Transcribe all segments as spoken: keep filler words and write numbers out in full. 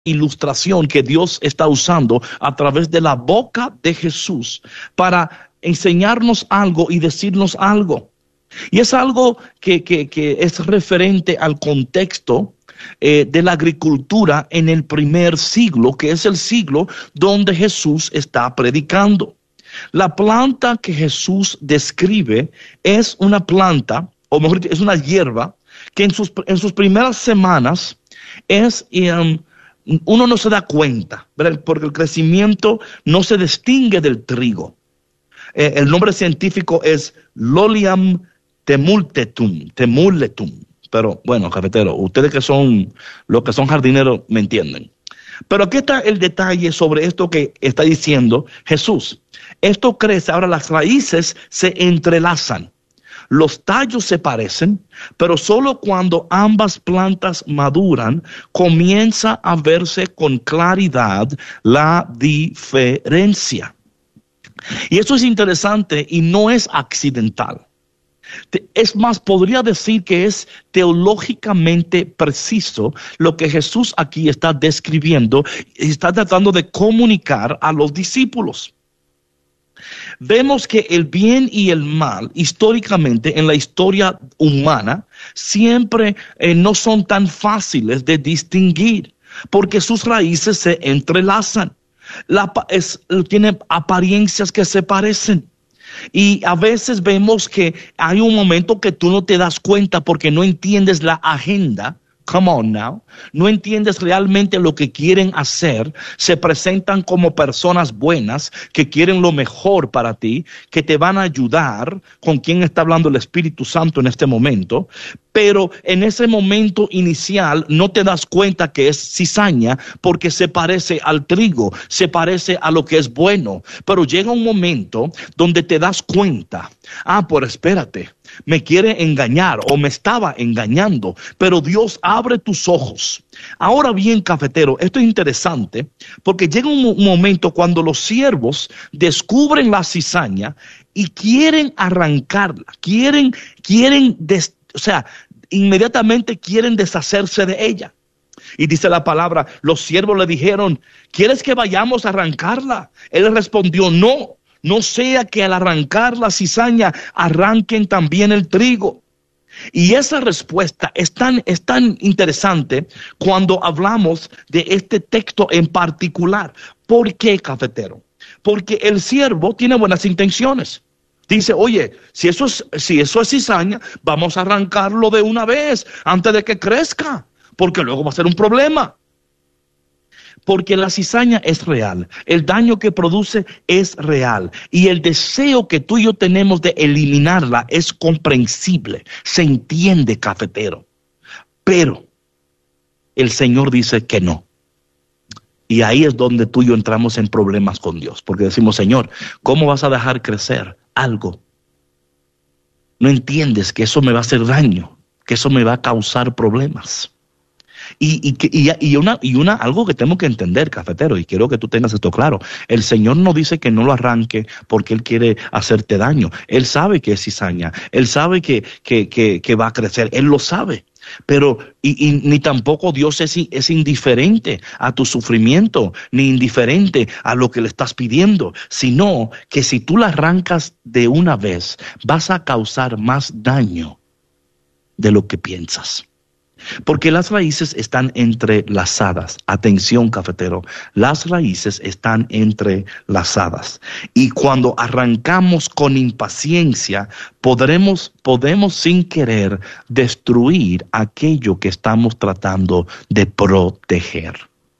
ilustración que Dios está usando a través de la boca de Jesús para enseñarnos algo y decirnos algo. Y es algo que, que, que es referente al contexto eh, de la agricultura en el primer siglo, que es el siglo donde Jesús está predicando. La planta que Jesús describe es una planta, o mejor dicho, es una hierba, que en sus, en sus primeras semanas es... Um, uno no se da cuenta, ¿verdad? Porque el crecimiento no se distingue del trigo. Eh, el nombre científico es Lolium temultetum, temuletum. Pero bueno, cafetero, ustedes que son los que son jardineros me entienden. Pero aquí está el detalle sobre esto que está diciendo Jesús. Esto crece, ahora las raíces se entrelazan. Los tallos se parecen, pero solo cuando ambas plantas maduran comienza a verse con claridad la diferencia. Y eso es interesante y no es accidental. Es más, podría decir que es teológicamente preciso lo que Jesús aquí está describiendo y está tratando de comunicar a los discípulos. Vemos que el bien y el mal, históricamente, en la historia humana, siempre eh, no son tan fáciles de distinguir, porque sus raíces se entrelazan. La, es, tiene apariencias que se parecen. Y a veces vemos que hay un momento que tú no te das cuenta porque no entiendes la agenda. Come on now. No entiendes realmente lo que quieren hacer. Se presentan como personas buenas que quieren lo mejor para ti, que te van a ayudar. ¿Con quién está hablando el Espíritu Santo en este momento? Pero en ese momento inicial no te das cuenta que es cizaña porque se parece al trigo, se parece a lo que es bueno. Pero llega un momento donde te das cuenta, ah, pues espérate, me quiere engañar o me estaba engañando, pero Dios abre tus ojos. Ahora bien, cafetero, esto es interesante porque llega un momento cuando los siervos descubren la cizaña y quieren arrancarla, quieren, quieren des- o sea, inmediatamente quieren deshacerse de ella. Y dice la palabra, los siervos le dijeron, ¿quieres que vayamos a arrancarla? Él respondió, no, no sea que al arrancar la cizaña arranquen también el trigo. Y esa respuesta es tan, es tan interesante cuando hablamos de este texto en particular. ¿Por qué, cafetero? Porque el siervo tiene buenas intenciones. Dice, oye, si eso es, si eso es cizaña, vamos a arrancarlo de una vez antes de que crezca, porque luego va a ser un problema. Porque la cizaña es real, el daño que produce es real y el deseo que tú y yo tenemos de eliminarla es comprensible, se entiende, cafetero. Pero el Señor dice que no. Y ahí es donde tú y yo entramos en problemas con Dios, porque decimos, Señor, ¿cómo vas a dejar crecer algo? No entiendes que eso me va a hacer daño, que eso me va a causar problemas. Y, y, y, y, una, y una, algo que tengo que entender, cafetero, y quiero que tú tengas esto claro, el Señor no dice que no lo arranque porque Él quiere hacerte daño. Él sabe que es cizaña, Él sabe que, que, que, que va a crecer, Él lo sabe. Pero y, y, ni tampoco Dios es, es indiferente a tu sufrimiento, ni indiferente a lo que le estás pidiendo, sino que si tú la arrancas de una vez, vas a causar más daño de lo que piensas. Porque las raíces están entrelazadas. Atención, cafetero, las raíces están entrelazadas. Y cuando arrancamos con impaciencia, podremos, podemos sin querer destruir aquello que estamos tratando de proteger.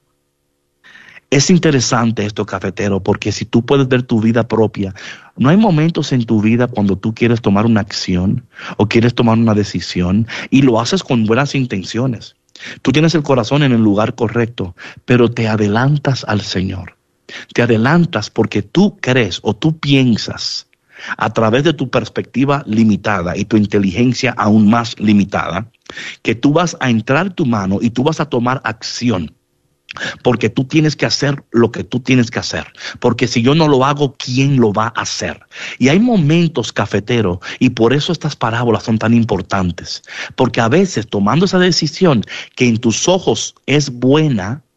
Es interesante esto, cafetero, porque si tú puedes ver tu vida propia, no hay momentos en tu vida cuando tú quieres tomar una acción o quieres tomar una decisión y lo haces con buenas intenciones. Tú tienes el corazón en el lugar correcto, pero te adelantas al Señor. Te adelantas porque tú crees o tú piensas a través de tu perspectiva limitada y tu inteligencia aún más limitada, que tú vas a entrar tu mano y tú vas a tomar acción. Porque tú tienes que hacer lo que tú tienes que hacer. Porque si yo no lo hago, ¿quién lo va a hacer? Y hay momentos, cafetero, y por eso estas parábolas son tan importantes. Porque a veces tomando esa decisión que en tus ojos es buena,